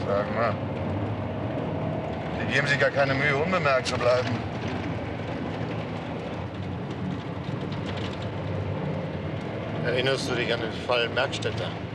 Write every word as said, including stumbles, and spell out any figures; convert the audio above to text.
Sag mal. Die geben sich gar keine Mühe, unbemerkt zu bleiben. Erinnerst du dich an den Fall Merkstätter?